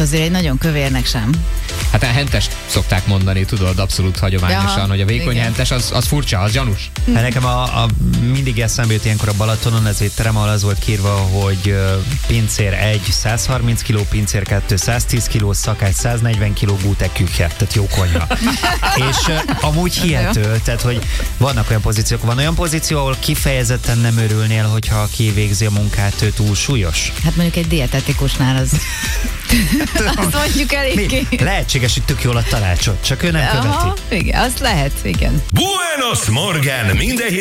azért egy nagyon kövérnek sem. Hát a hentest szokták mondani, tudod, abszolút hagyományosan, hogy a vékony hentes az furcsa, az gyanús. Hát nekem mindig eszembe jut ilyenkor a Balatonon, ez étterem, ahol az volt kírva, hogy pincér 1 130 kg, pincér 2 110 kg, szakács 140 kg, gúte küche, tehát jó konyha. És amúgy hihető, tehát hogy vannak olyan pozíciók, van olyan pozíció, ahol kifejezetten nem örülnél, hogyha kivégzi a munkát, ő túl súlyos? Hát mondjuk egy dietetikusnál az... azt mondjuk eléggé. Lehetséges, hogy tök jól a tanácsot, csak ő nem követi. Aha, igen, azt lehet, igen. Buenos Morgen! Minden